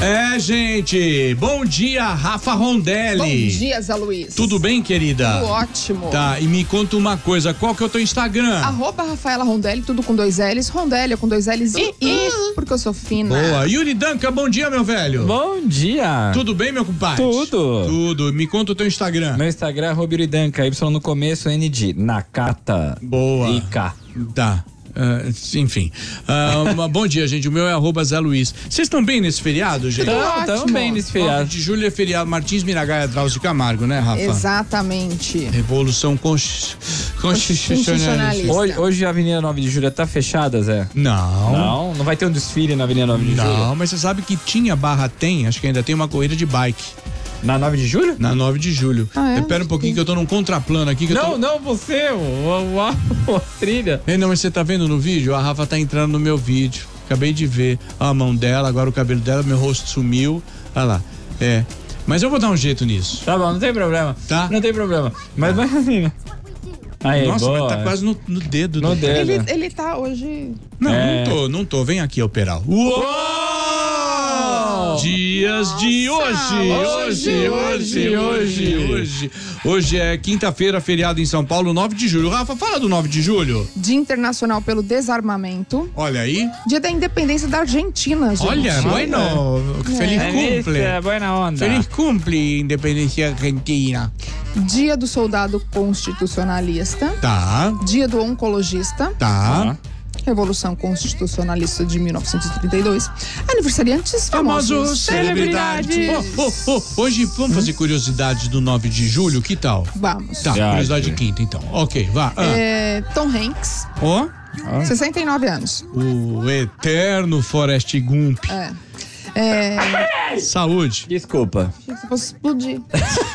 Gente, bom dia, Rafa Rondelli. Bom dia, Zé Luiz. Tudo bem, querida? Tudo ótimo. Tá, e me conta uma coisa, qual que é o teu Instagram? @Rafaela Rondelli, tudo com 2 L's, Rondelli com 2 L's e porque eu sou fina. Boa, Yuri Danca, bom dia, meu velho. Bom dia. Tudo bem, meu compadre? Tudo, me conta o teu Instagram. Meu Instagram é Yuri Danca, Y no começo, N de Nakata. Boa. E K. Tá. Enfim. Bom dia, gente. O meu é @Zé Luiz. Vocês estão bem nesse feriado, gente? Estão bem nesse feriado. 9 de julho é feriado. Martins Miragaia, Drauzio de Camargo, né, Rafa? Exatamente. Revolução Constitucionalista. Hoje a Avenida 9 de Julho tá fechada, Zé? Não. Não vai ter um desfile na Avenida 9 de Julho? Não, mas você sabe que acho que ainda tem uma corrida de bike. Na 9 de julho? Na 9 de julho. Espera um pouquinho Sim. que eu tô num contraplano aqui. Não, você, a trilha. Não, mas você tá vendo no vídeo? A Rafa tá entrando no meu vídeo. Acabei de ver a mão dela, agora o cabelo dela, meu rosto sumiu. Olha lá. Mas eu vou dar um jeito nisso. Tá bom, não tem problema. Tá? Não tem problema. Mas vai assim. Aí, Nossa, boa. mas tá quase no dedo. No dedo. Ele tá hoje... Não tô. Vem aqui, operar. Uou! Dias de Hoje é quinta-feira, feriado em São Paulo, 9 de julho. Rafa, fala do 9 de julho. Dia Internacional pelo Desarmamento. Olha aí. Dia da Independência da Argentina, gente. Olha, bueno. Feliz cumple. Boa onda. Feliz cumple, Independência Argentina. Dia do Soldado Constitucionalista. Tá. Dia do Oncologista. Tá. Revolução Constitucionalista de 1932. Aniversariantes famosos. Celebridades. Hoje vamos fazer curiosidades do 9 de julho, que tal? Vamos. Tá, curiosidade de quinta, então. Ok, vá. Tom Hanks, Ó, 69 anos. o eterno Forrest Gump. Saúde. Desculpa. Achei que você fosse explodir.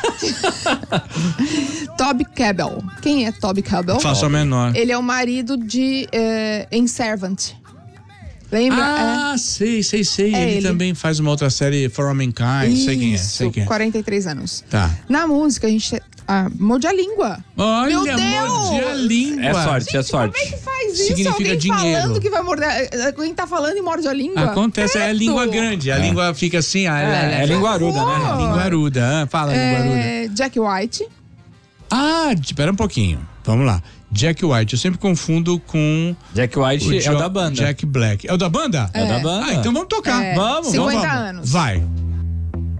Toby Kebbell. Quem é Toby Kebbell? Faço a menor. Ele é o marido de In Servant. Lembra? Sei. Ele ele. também faz uma outra série, For All Mankind, sei quem é. 43 anos. Tá. Na música, a gente... morde a língua. Olha, Meu Deus! morde a língua. É sorte, é sorte. Como é que faz isso? Significa Alguém dinheiro. falando que vai morder... Alguém tá falando e morde a língua? Acontece, é a língua grande. A língua fica assim. É linguaruda, né? Linguaruda. Fala, linguaruda. Jack White. Espera um pouquinho. Vamos lá. Jack White, eu sempre confundo com... Jack White é o da banda. Jack Black. É o da banda? É o da banda. Então vamos tocar. É, Vamos. 50 vamos. anos. Vai.